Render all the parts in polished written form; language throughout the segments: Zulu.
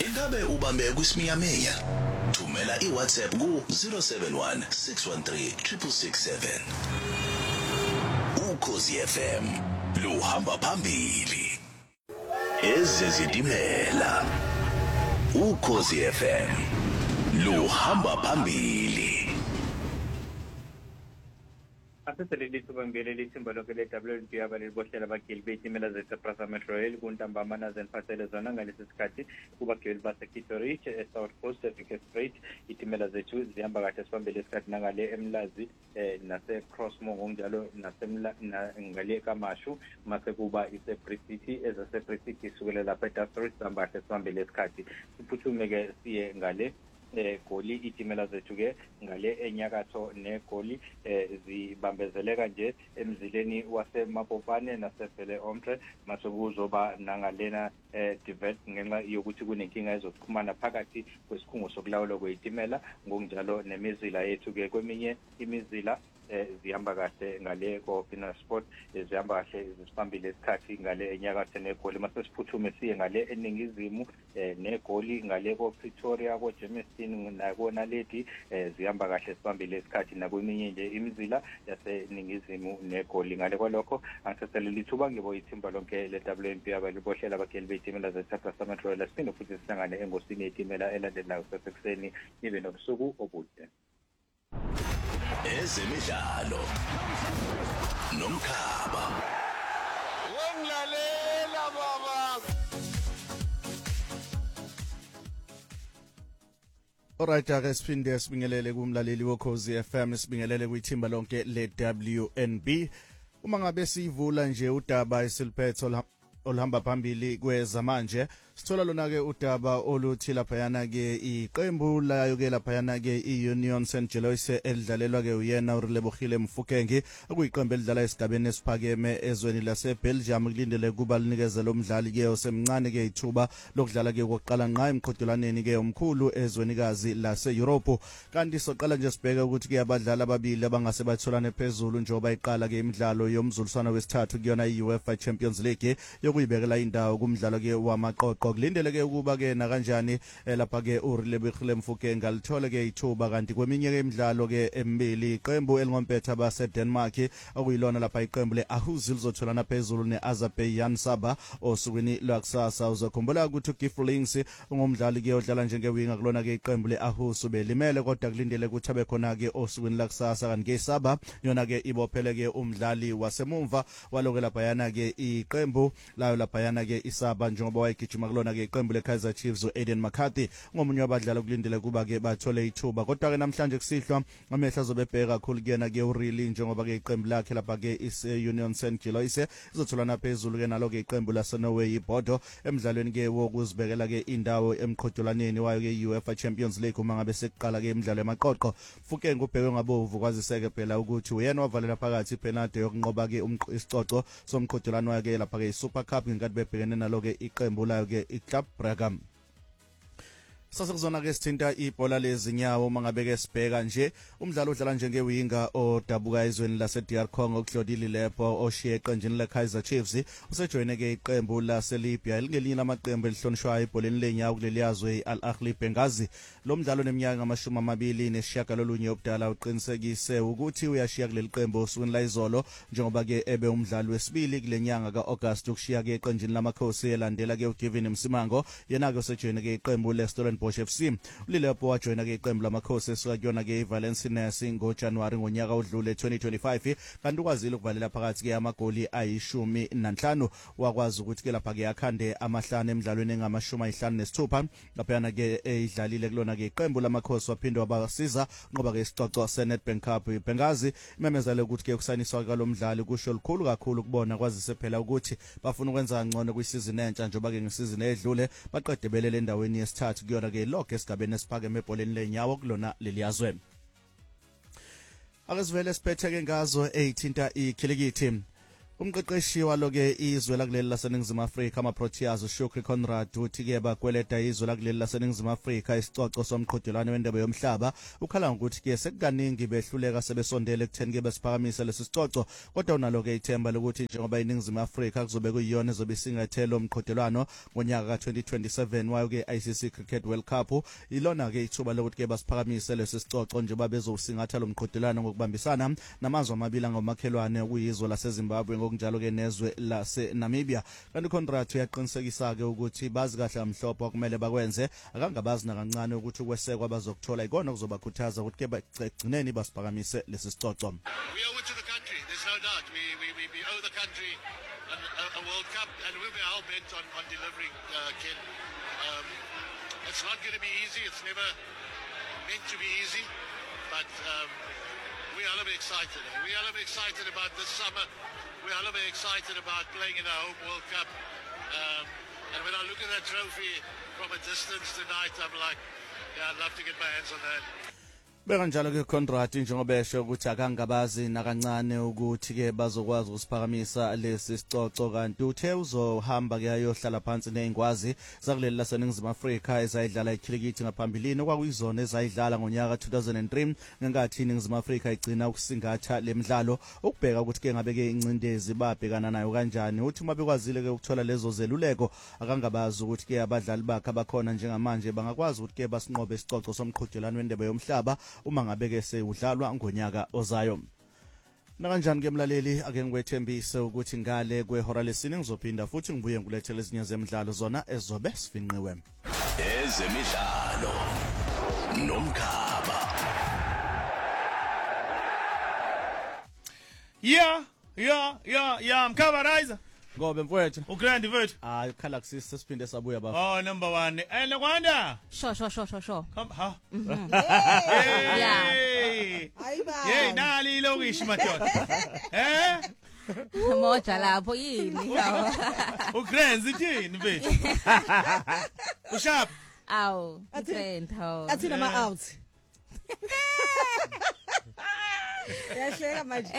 Ingabe ubambe kusiminyaminya? Thumela iWhatsApp ku 071 613 667. Ukhozi FM luhamba phambili. Ezezitimela. Ukhozi FM luhamba phambili. Asesele sibambele lithimba lonke le-WNB abalibosela abagili bey'timela zethu Metro Rail kuntambama zeniphathele zona ngalesi sikhathi kubagibeli base-Kitto Reach e-South Coast Vic Strait. Itimela zethu zihamba kahle sibambele isikhathi nangale eMlazi nase-Crossmoor ngokunjalo ngale eKamashu mase kuba ise-Free City ezase-Free City sukela lapha eDastries sihamba kahle sibambele isikhathi siphuthume-ke siye ngale Goli itimela zethu ke ngale enyakatho neGoli zibambezeleka nje emzileni waseMapopane nasevele Omtre mase kuzoba nangalena divert ngenxa yokuthi kunenkinga ezokuxhumana phakathi kwesikhungo sokulawulwa kwezitimela ngokunjalo nemizila yethu ke kweminye imizila zihamba kahle ngale ko-Pina Sport zihamba kahle zisibambile isikhathi ngale enyakatho neGoli mase siphuthume siye ngale eningizimu neGoli ngale ko-Pretoria ko-Germiston nakonaledi zihamba kahle sibambile isikhathi nakweminye nje imizila yaseningizimu neGoli. Ngale kwalokho angiseselele ithuba ngibo ithimba lonke le-WNB abalibohlela abageli bey'timela zethu Metro Rail siphinde futhi sihlangane engosini yetimela elandelayo sasekuseni nibe nobusuku obude. Ezemidlalo nomkhaba. Wenglalela baba. Alright, ake siphinde sibingelele kumlaleli wokhozi FM, sibingelele kwithimba lonke le-WNB. Uma ngabe sivula nje udaba esiliphethe olhamba phambili kwezamanje, sithola lona ke udaba oluthi laphayana ke iqembu layo ke laphayana ke iUnion St Gilois elidlalelwa ke uyena uRelebogile Mofokeng okuyiqembu elidlala esigabeni esiphakeme ezweni laseBelgium kulindele kuba linikeze lo mdlali ke osemncane ke ithuba lokudlala ke kokuqala nqa emqhudelaneni ke omkhulu ezwenikazi laseEurope. Kanti soqala nje sibheke ukuthi ke abadlali ababili abangase batholane phezulu njengoba iqala ke imidlalo yomzuliswana wesithathu kuyona iUEFA Champions League yokuyibekela indawo kumdlalo ke wamaqoqo. Kulindele ke ukuba ke nakanjani lapha ke uRelebogile Mofokeng alithola ke ithuba kanti kweminye ke imidlalo ke emibili iqembu elingompetha base Denmark okuyilona lapha iqembu leAahuus lizotholana phezulu neAzerbaijan Sabah osukwini lwakusasa. Uzokhumbula ukuthi uGift Links ungumdlali ke odlala njengewinga kulona ke iqembu leAahuus belimele kodwa kulindele ukuthi abe khona ke osukwini lakusasa kanti ke Sabah yona ke ibophele ke umdlali wasemumva waloke lapha yana ke iqembu layo lapha yana ke iSabah njengoba wayigijima kulona ke iqembu leKaizer Chiefs uAiden McCarthy ngomunye wabadlali kulindele kuba ke bathole ithuba. Kodwa ke namhlanje kusihlwa amehla azobebheka kakhulu kuyena ke uReilly njengoba ke iqembu lakhe lapha ke iUnion St Gilois izotholana phezulu ke nalo ke iqembu laseNorway iBodo emidlalweni ke wokuzibekela ke indawo emqhudelaneni wayo ke UEFA Champions League uma ngabe sekuqala ke imidlalo yamaqoqo. Mofokeng ubhekwe ngabovu kwaziseke phela ukuthi uyena wavalela phakathi ipenalty yokunqoba ke isicoco somqhudelano wayo ke lapha ke iSuper Cup ngenkathi bebhekene nalo ke iqembu layo ke iClub Brugge. Sasekuzona ke sithinta ibhola lezinyawo mangabe ke sibheka nje umdlalo odlala njengewinga odabuka ezweni laseDR Congo uClodile Lepo oshiye eqenjini leKaizer Chiefs usejoyine ke iqembu laseLibya elingelinye lamaqembu elihlonishwayo ibholeni lenyawo kuleli yazwe iAl Ahly Benghazi. Lo mdlalo neminyaka ama29 obudala uqinisekise ukuthi uyashiya kuleli qembu osukwini layizolo njengoba ke ebe umdlali wesibili kulenyanga kaAugust ukushiya ke eqenjini lamakhosi elandela ke uGivin Msimango yena ke usejoyine ke iqembu leStellenbosch FC. uLilepo wajoyina ke iqembu lamakhosi esuka kuyona ke iValenciennes ngoJanuwari ngonyaka odlule 2025 kanti ukwazile ukuvalela phakathi ke amagoli ayi15 wakwazi ukuthi ke lapha ke akhande amahlanu emidlalweni engama56 laphana ke idlalile kulona ke iqembu lamakhosi waphinde wabasiza ngoba ke isicoco seNedbank Cup. Benghazi imemezele ukuthi ke ukusaniswa kwalomdlali kusho likhulu kakhulu kubona kwazise phela ukuthi bafuna ukwenza ngcono kwisizini entsha njengoba ke ngesizini edlule baqede belele endaweni yesithathu kuyona ke lokho esigabeni esiphakeme ebholeni lenyawo kulona leli yazwe. Akasivele siphethe ke ngazo ezithinta ikhilikithi. Umqeqeshi waloke izwe lakuleli laseNingizimu Afrika amaProteas uShukri Conrad uthi ke bakweleta izwe lakuleli laseNingizimu Afrika isicoco somqhudelwano wendebe yomhlaba ukhala ngokuthi ke sekukaningi behluleka sebesondele ekutheni ke besiphakamise lesi sicoco kodwa unaloke ithemba lokuthi njengoba iNingizimu Afrika kuzobe kuyiyona ezobe isingathelo umqhudelwano ngonyaka ka2027 wayo ke ICC Cricket World Cup ilona ke ithuba lokuthi ke basiphakamise lesi sicoco njengoba bezosingatha lo mqhudelwano ngokubambisana namazwe amabili ngomakhelwane okuyizwe laseZimbabwe ngokunjalo ke nezwe laseNamibia kanti uConrad uyaqinisekisa ke ukuthi bazi kahle amhlophe kumele bakwenze akangabazi nakancane ukuthi ukwesekwa bazokuthola ikona kuzobakhuthaza ukuthi ke bagcineni basiphakamise lesi sicoco. We owe it to the country, there's no doubt. We owe the country a World Cup and we'll be hell bent on delivering, Ken. It's not going to be easy, it's never meant to be easy, but we are a little bit excited. We are a little bit excited about this summer. We are a little bit excited about playing in our home World Cup. And when I look at that trophy from a distance tonight, I'm like, yeah, I'd love to get my hands on that. Bekanjalo ke Conrad njengoba esho ukuthi akangabazi nakancane ukuthi ke bazokwazi usiphakamisa lesi sicoco kanti uthe uzohamba ke ayohlala phansi nezingwazi zakuleli laseNingizimu Afrika ezayidlala ikhilikithi ngaphambilini okwakuyizona ezayidlala ngonyaka 2003 ngenkathi iNingizimu Afrika igcina ukusingatha lemidlalo ukubheka ukuthi ke ngabe ke incindezi babhekana nayo kanjani uthi uma bekwazile ke ukuthola lezo zeluleko akangabazi ukuthi ke abadlali bakhe abakhona njengamanje bangakwazi ukuthi ke basinqobe isicoco somqhudelwano wendebe yomhlaba uma ngabe ke sewudlalwa ngonyaka ozayo. Nakanjani ke mlaleli ake ngikwethembise ukuthi ngale kwehora lesine ngizophinda futhi ngibuye ngulethele ezinye zemidlalo zona ezobe sifinqiwe. Ezemidlalo nomkhaba. Yeah, Mkhaba Riser. Ngobe mfowethu. Ugrandi mfowethu. Hayi khala kusisa siphinde sabuya baba. Oh, number 1. Lekwanda. Sure. Come, ha. Yeah. Hey, nali ilokishi madoda. Moja lapho yini? Ugrandi yini mfethu? Ushap. Aw, trend ho. Athina ma out. Yahleka manje.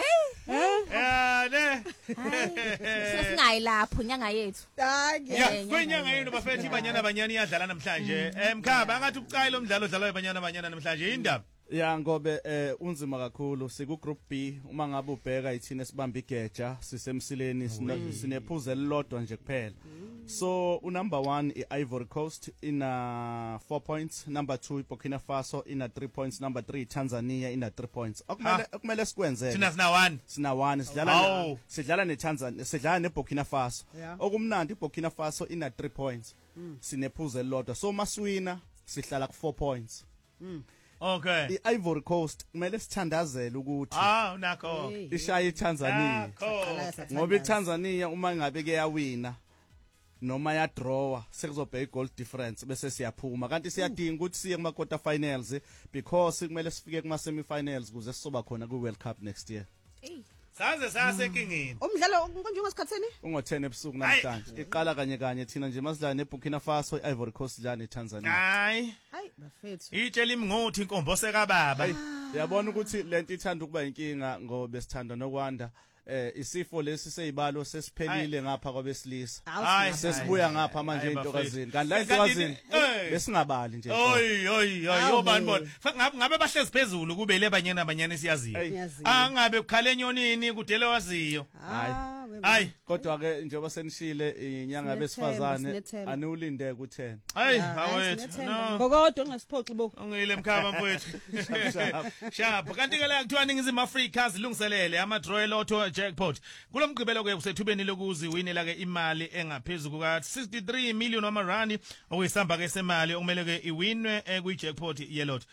Ne. Sesinayi lapho nyanga yethu. Yeah, kwenyanga yini bafethi banyana iyadlala namhlanje. Mkhaba ngathi uqala lo mdlalo odlalwa banyana namhlanje indaba. Ya ngobe unzima kakhulu siku group B uma ngabe ubheka ithina sibamba igeja sisemsileni sinephuze elilodwa nje kuphela. So number 1 iVory Coast ina 4 points, number 2 Burkina Faso ina 3 points, number 3 Tanzania ina 3 points. Okumele sikwenze. Thina sina 1 sidlala neTanzania, sidlala neBurkina Faso. Okumnandi iBurkina Faso ina 3 points. Sinephuze elilodwa. So maswina sihlala ku 4 points. Okay. iVory Coast kumele sithandazele ukuthi nakho ishaya iTanzania. Ngoba iTanzania uma ngabe ke yawina noma ya draw sekuzobheka goal difference bese siyaphuma kanti siyadinga ukuthi siye kuma quarter finals because kumele sifike kuma semi finals kuze sizoba khona ku World Cup next year. Saze sasekingini. Umdlalo konje ngesikhatsini? Ungo10 ebusuku namhlanje. Iqala kanye thina nje masidlala neBurkina Faso, iVory Coast dlala neTanzania. Hayi bafethu. Itshela imngothi inkombo sekababa. Uyabona ukuthi lento ithanda ukuba inkinga ngoba sithanda nokwanda. Isifo lesi seyibalo sesiphelile ngapha kwabesilisa. Sesibuya ngapha manje intokazini. Kanti la intokazini besingabali nje. Yobani bona. Ngabe bahlezi phezulu kube le banyana siyaziyo. Angabe ukhale enyonini kudele waziyo. Hayi kodwa ke njengoba senishile inyanga besifazane aniwulinde ku10. Hayi awethu. Ngokodwa ngesiphoxi bo. Ungile Mkhaba mfowethu. Sharp. Kanti ke la kuthiwa iNingizimu Afrika zilungiselele ama draw lotho jackpot. Kulomgqibelo ke kusethubeni lokuziwinela ke imali engaphezulu kuka 63 million wamarandi okuyisamba ke semali okumele ke iwinwe kwi jackpot yelotho.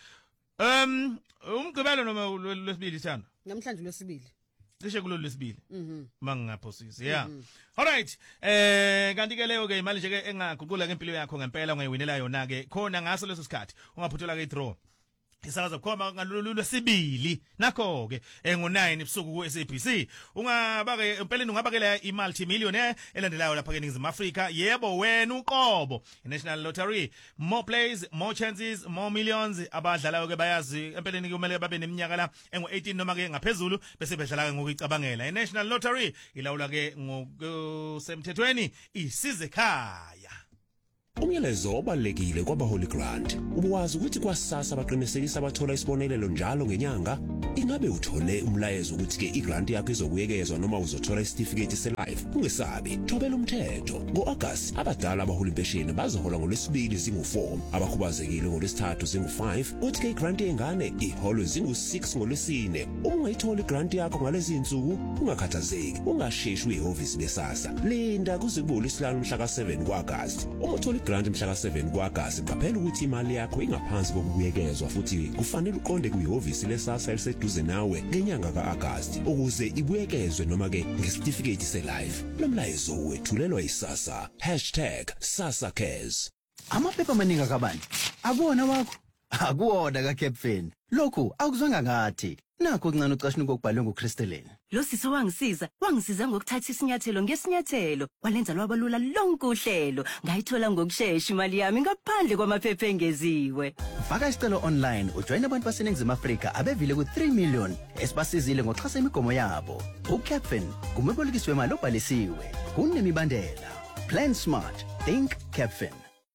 Umgqibelo noma lwesibili thana? Namhlanje lwesibili. Lishe kulo lesibili. Mangaphosisi. Yeah. All right. Kanti ke leyo ke imali nje ke engaguqula ke impilo yakho ngempela ungayiwinela yona ke khona ngaso leso sikhathi ungaphuthola ke i-draw. isakaza bukhoma ngalolu lwesibili nakho ke ngo9 ebusuku ku SABC ungaba ke empeleni ungabakela i-multi-millionaire elandelayo lapha ke eNingizimu Afrika yebo wena uqobo iNational Lottery more plays more chances more millions abadlalayo ke bayazi empeleni kumele babe neminyaka la engu18 noma ke ngaphezulu bese bedlala ke ngokuyicabangela iNational Lottery ilawula ke ngokusemthethweni isize ekhaya. Umyalezo obalekile kwabaHoly Grant ubuwazi ukuthi kwasasa baqinisekisa abathola isibonelelo njalo ngenyanga ingabe uthole umlayezo ukuthi ke igrant yakho izokuyekezwa noma uzothola isitifiketi selife ungesabi thobela umthetho ngoAugust abadala abaHoly Pension bazohola ngolwesibili zingu4 abakhubazekile ngolwesithathu zingu5 uthi ke igrant yengane iholwe zingu6 ngolwesine ungayithola igrant yakho ngalezi insuku ungakhathazeki ungasheshi uyehhovisi besasa linda kuze kube uLwesihlanu mhla ka7 kuAugust umthola grant mhla ka7 kuAugust qaphela ukuthi imali yakho ingaphansi kokubuyekezwa futhi kufanele uqonde kuyihhovisi lesasa eliseduze nawe ngenyanga kaAugust ukuze ibuyekezwe noma ke ngesitifiketi selife lomlayezo wethulelwa isasa #SasaCares. Amaphepha amaningi akabani akuwona wakho akuwona kaCapfin lokhu akuzwanga ngathi nakho kuncane ucashini kokubhalwe nguChristelene. Lo sisi wangisiza ngokuthatha isinyathelo ngesinyathelo walenza lwabalula lonke uhlelo ngayithola ngokusheshsha imali yami ngaphandle kwamaphepha engeziwe. Faka isicelo online ujoin abantu baseNingizimu Afrika abevile ku3 million esibasizile ngoxhasa imigomo yabo. uCapfin ngumebolekisi wemali obhalisiwe kunemibandela. Plan smart, think Capfin.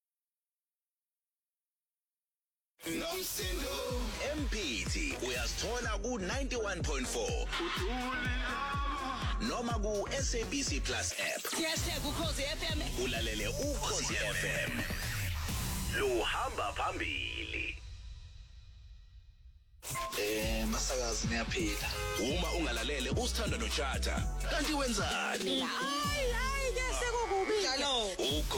MPT uyasithola ku 91.4 noma ku SABC Plus app. #Ukhozi FM. Ulalele Ukhozi FM. Luhamba phambili. Masakazi niyaphila. Uma ungalalele usithanda noChata kanti wenzani? Hayi ke sekukubi.